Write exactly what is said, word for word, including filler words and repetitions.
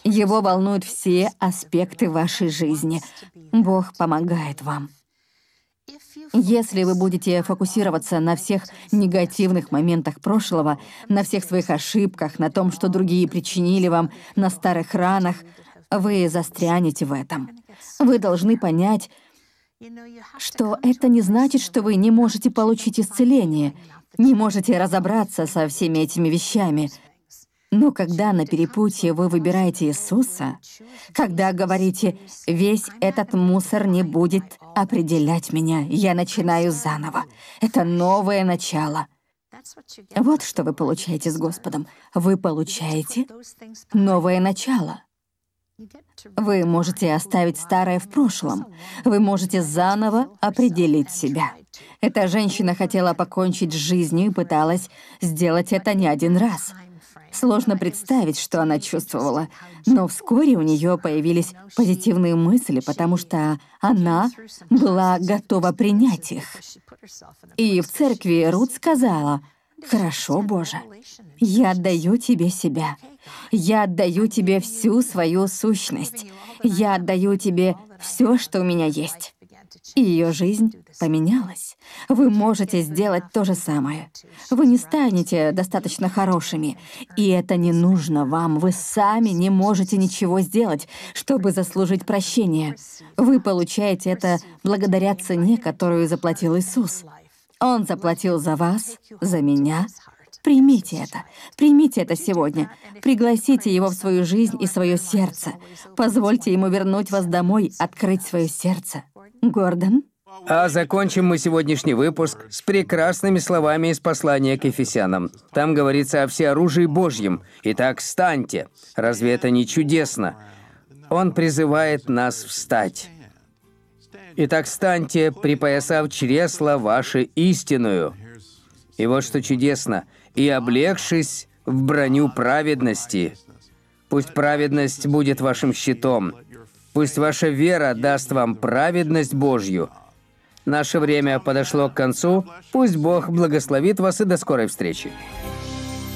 Его волнуют все аспекты вашей жизни. Бог помогает вам. Если вы будете фокусироваться на всех негативных моментах прошлого, на всех своих ошибках, на том, что другие причинили вам, на старых ранах, вы застрянете в этом. Вы должны понять, что это не значит, что вы не можете получить исцеление, не можете разобраться со всеми этими вещами. Но когда на перепутье вы выбираете Иисуса, когда говорите «весь этот мусор не будет определять меня, я начинаю заново», это новое начало. Вот что вы получаете с Господом. Вы получаете новое начало. Вы можете оставить старое в прошлом. Вы можете заново определить себя. Эта женщина хотела покончить с жизнью и пыталась сделать это не один раз. Сложно представить, что она чувствовала, но вскоре у нее появились позитивные мысли, потому что она была готова принять их. И в церкви Рут сказала: «Хорошо, Боже, я отдаю Тебе себя. Я отдаю Тебе всю свою сущность. Я отдаю Тебе все, что у меня есть». И ее жизнь поменялась. Вы можете сделать то же самое. Вы не станете достаточно хорошими, и это не нужно вам. Вы сами не можете ничего сделать, чтобы заслужить прощение. Вы получаете это благодаря цене, которую заплатил Иисус. Он заплатил за вас, за меня. Примите это. Примите это сегодня. Пригласите Его в свою жизнь и свое сердце. Позвольте Ему вернуть вас домой, открыть свое сердце. Гордон? А закончим мы сегодняшний выпуск с прекрасными словами из послания к Ефесянам. Там говорится о всеоружии Божьем. Итак, встаньте. Разве это не чудесно? Он призывает нас встать. Итак, встаньте, припоясав чресла ваши истинную. И вот что чудесно. И облегшись в броню праведности. Пусть праведность будет вашим щитом. Пусть ваша вера даст вам праведность Божью. Наше время подошло к концу. Пусть Бог благословит вас и до скорой встречи.